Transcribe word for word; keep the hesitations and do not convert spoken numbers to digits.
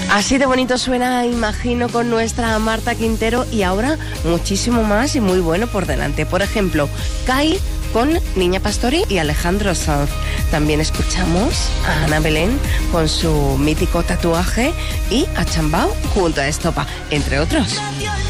Así de bonito suena, imagino, con nuestra Marta Quintero, y ahora muchísimo más y muy bueno por delante. Por ejemplo, Kai con Niña Pastori y Alejandro Sanz. También escuchamos a Ana Belén con su mítico Tatuaje y a Chambao junto a Estopa, entre otros.